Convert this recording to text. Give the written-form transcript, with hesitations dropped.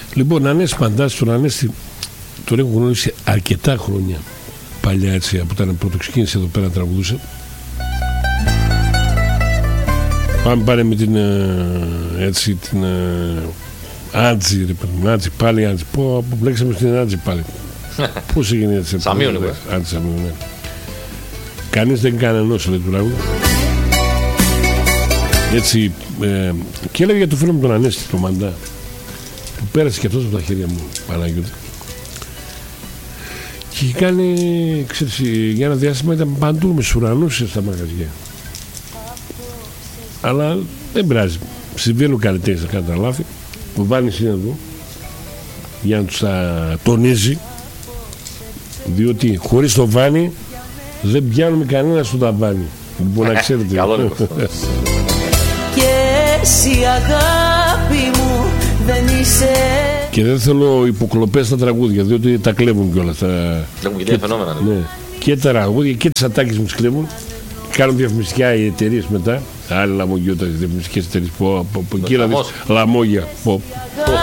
Λοιπόν, Ανέστη, φαντάζεσαι τον Ανέστη, τον έχω γνωρίσει αρκετά χρόνια παλιά, έτσι, από όταν πρώτο ξεκίνησε εδώ πέρα να τραγουδούσε. Πάμε πάλι με την έτσι την Άτζη, ρε παιδί, Άτζη, πάλι Άτζη. Πω, μπλέξαμε στην Άτζη πάλι. Πώς έγινε έτσι? Σαμίου είναι. Άτζη, Σαμίου, ναι. Κανείς δεν κάνει ενός, λέει, του λαού. Έτσι, και έλεγα για το φίλο μου τον Ανέστη, τον Μαντά, που πέρασε και αυτός από τα χέρια μου, Παναγιώτη. Και είχε κάνει, ξέρεις, για ένα διάστημα ήταν παντού με ουρανούς στα μαγαζιά. Αλλά δεν πειράζει. Συμβαίνουν καλλιτέχνες να κάνουν τα λάθη. Ο Βάνης είναι εδώ για να τους τα τονίζει, διότι χωρίς το Βάνη δεν πιάνουμε κανένα στο ταβάνι. Λοιπόν, να ξέρετε. Και εσύ αγάπη μου δεν είσαι. Και δεν θέλω υποκλοπές στα τραγούδια, διότι τα κλέβουν κιόλας. Κλέβουν και φαινόμενα. Ναι. Και τα τραγούδια και τις ατάκες μου τις κλέβουν. Κάνουν διαφημιστικά οι εταιρείες μετά. Άλλοι λαμογιώτες, διαφημιστικές εταιρείες. Λαμόγια.